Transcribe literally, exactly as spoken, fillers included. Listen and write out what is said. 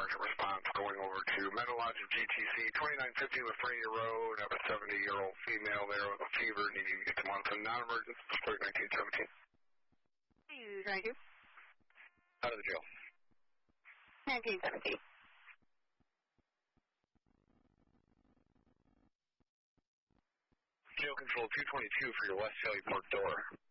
Emergent response going over to Meadowlodge G T C, twenty-nine fifty Lafrenia Road. I have a seventy-year-old female there with a fever, needing to get to Monson. Non-emergent, split nineteen seventeen. What are you trying to do? Out of the jail. nineteen seventeen. Jail control two twenty-two for your West Heliport door.